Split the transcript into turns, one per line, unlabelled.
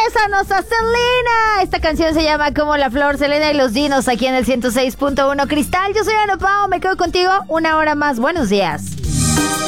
Bésanos a Selena. Esta canción se llama Como la Flor, Selena y los Dinos, aquí en el 106.1 Cristal. Yo soy Ana Pao, me quedo contigo una hora más. Buenos días.